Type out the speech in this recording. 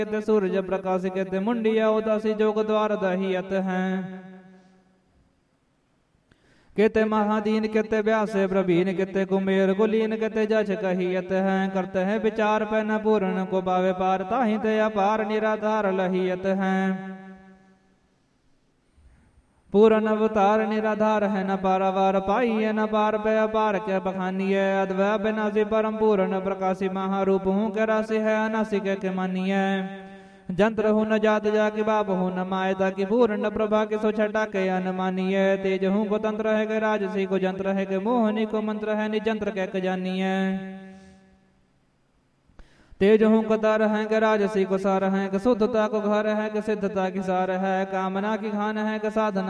कहते सूरज प्रकाश कहते मुंडिया उदासी जोग द्वार दहियत हैं। कहते महादीन कहते व्यास प्रवीण कहते कुमेर कुलीन कहते जच कहियत हैं। करते हैं विचार पे न पूर्ण को पावे पार ताहि ते अपार निराधार लहियत हैं। पूर्ण अवतार निराधार है न पारावार पाइए न पार पे अपार के बखानिए। अद्वै विनाशी परम पूर्ण प्रकाशी महारूप हूँ के राशि है अनासी के मानिए। जंत्र हूँ न जात जा की बाप हूँ न मायदा की पूर्ण प्रभा के सो छटा के अनमानिए। तेज हूँ को तंत्र है के राजसी को जंत्र है के मोहनी को मंत्र है निजंत्र के जानिए। तेज हूँ कतार है के राजसी को सार है के शुद्धता को घर है के सिद्धता की सार है। कामना की खान है के साधना